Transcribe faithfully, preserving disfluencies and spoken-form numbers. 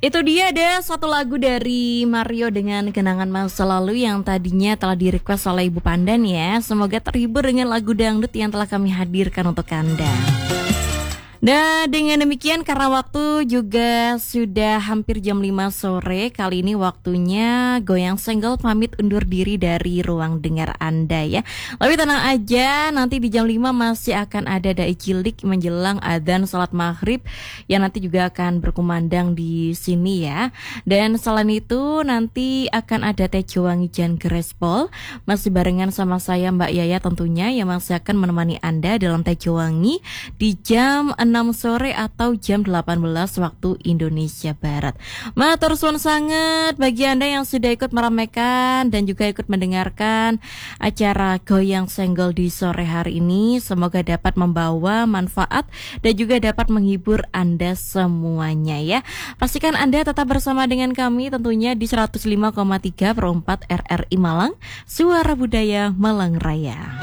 Itu dia ada satu lagu dari Mario dengan Kenangan Masa Lalu yang tadinya telah di-request oleh Ibu Pandan ya. Semoga terhibur dengan lagu dangdut yang telah kami hadirkan untuk Anda. Nah, dengan demikian karena waktu juga sudah hampir jam lima sore, kali ini waktunya Goyang Senggol pamit undur diri dari ruang dengar Anda ya. Tapi tenang aja, nanti di jam lima masih akan ada dai cilik menjelang adzan salat maghrib yang nanti juga akan berkumandang di sini ya. Dan selain itu nanti akan ada Teh Jowangi Jan Gerespol, masih barengan sama saya Mbak Yaya tentunya yang masih akan menemani Anda dalam Teh Jowangi di jam enam sore atau jam delapan belas waktu Indonesia Barat. Matur suwun sangat bagi Anda yang sudah ikut meramaikan dan juga ikut mendengarkan acara Goyang Senggol di sore hari ini. Semoga dapat membawa manfaat dan juga dapat menghibur Anda semuanya ya. Pastikan Anda tetap bersama dengan kami tentunya di seratus lima koma tiga per empat R R I Malang, Suara Budaya Malang Raya.